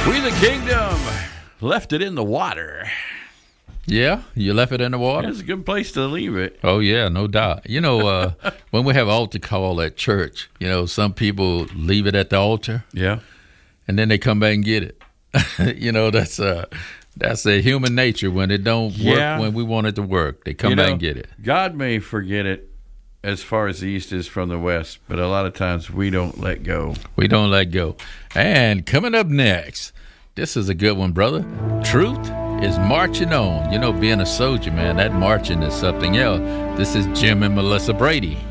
We the Kingdom left it in the water. Yeah, you left it in the water? It's a good place to leave it. Oh, yeah, no doubt. When we have altar call at church, some people leave it at the altar. Yeah. And then they come back and get it. That's a human nature. When it don't work when we want it to work, they come back and get it. God may forget it as far as the east is from the west, but a lot of times we don't let go. We don't let go. And coming up next, this is a good one, brother. Truth is marching on. Being a soldier, man, that marching is something else. This is Jim and Melissa Brady.